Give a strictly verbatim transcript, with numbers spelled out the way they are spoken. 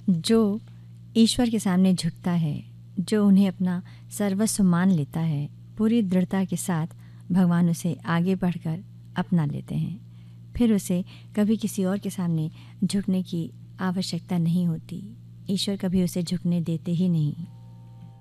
जो ईश्वर के सामने झुकता है, जो उन्हें अपना सर्वस्व मान लेता है, पूरी दृढ़ता के साथ भगवान उसे आगे बढ़कर अपना लेते हैं। फिर उसे कभी किसी और के सामने झुकने की आवश्यकता नहीं होती। ईश्वर कभी उसे झुकने देते ही नहीं।